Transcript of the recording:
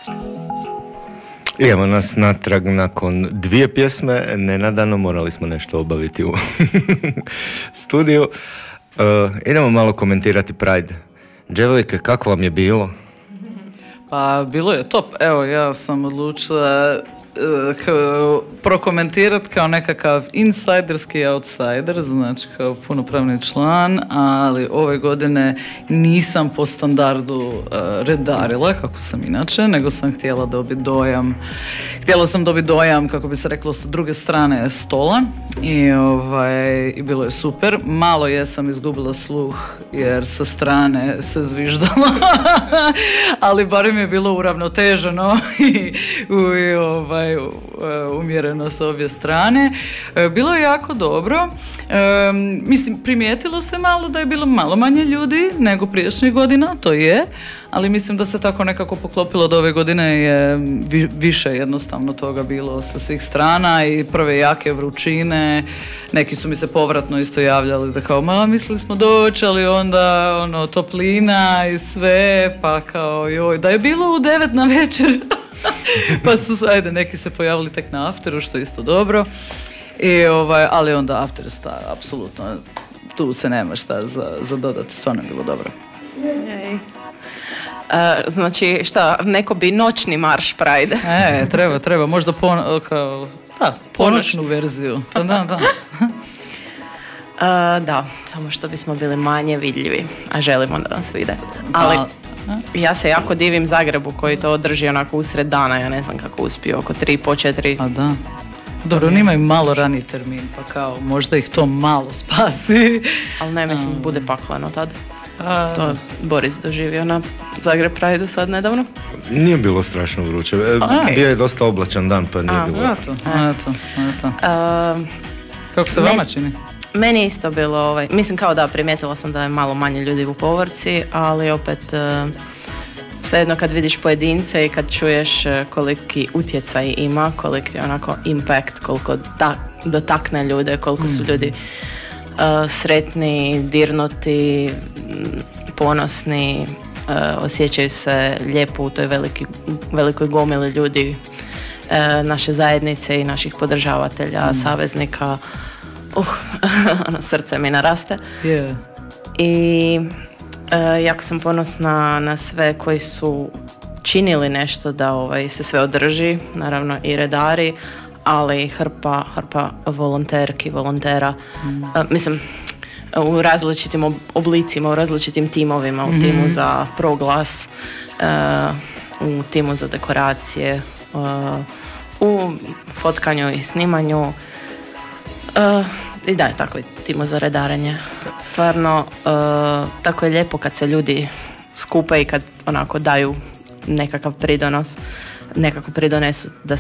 I evo nas natrag nakon 2 pjesme, nenadano morali smo nešto obaviti u studiju. Idemo malo komentirati Pride. Dževojke, kako vam je bilo? Pa bilo je top. Evo, ja sam odlučila prokomentirati kao nekakav insiderski outsider, znači kao punopravni član, ali ove godine nisam po standardu redarila kako sam inače, nego sam htjela dobiti dojam, kako bi se reklo, sa druge strane stola i bilo je super. Malo jesam izgubila sluh jer sa strane se zviždala ali barem je bilo uravnoteženo i umjereno s obje strane. Bilo je jako dobro. Mislim, primijetilo se malo da je bilo malo manje ljudi nego prijašnjih godina, to je, ali mislim da se tako nekako poklopilo da ove godine je više jednostavno toga bilo sa svih strana i prve jake vrućine. Neki su mi se povratno isto javljali da kao, mislili smo doći, ali onda toplina i sve, pa kao joj, da je bilo u 9 na večer. Pa su, neki se pojavili tek na afteru, što je isto dobro. Ali onda after apsolutno, tu se nema šta za dodati, stvarno je bilo dobro. Znači, šta, neko bi noćni marš Pride? Treba, možda ponoćnu verziju. Da. Da, samo što bismo bili manje vidljivi, a želimo da nas vide. Ali ja se jako divim Zagrebu koji to održi onako usred dana, ja ne znam kako uspio, oko 3-4. A da. Dobro, oni imaju malo rani termin, pa kao možda ih to malo spasi. Ali ne, mislim, bude paklano tad. To Boris doživio na Zagreb Prideu sad nedavno. Nije bilo strašno vruće. Bio je dosta oblačan dan, pa nije bilo. Eto. Kako se vama čini? Meni je isto bilo, mislim kao da primijetila sam da je malo manje ljudi u povorci, ali opet svejedno kad vidiš pojedince i kad čuješ koliki utjecaj ima, koliki onako impact, koliko dotakne ljude, koliko su ljudi sretni, dirnuti, ponosni, osjećaju se lijepo u toj velikoj gomili ljudi naše zajednice i naših podržavatelja, saveznika. Srce mi naraste. Yeah. I jako sam ponosna na sve koji su činili nešto da se sve održi, naravno i redari, ali hrpa volonterki, volontera, mislim u različitim oblicima, u različitim timovima, u timu za proglas, u timu za dekoracije, u fotkanju i snimanju, i da, tako i timu za redarenje. Stvarno, tako je lijepo kad se ljudi skupe i kad onako daju nekakav pridonos, nekako pridonesu da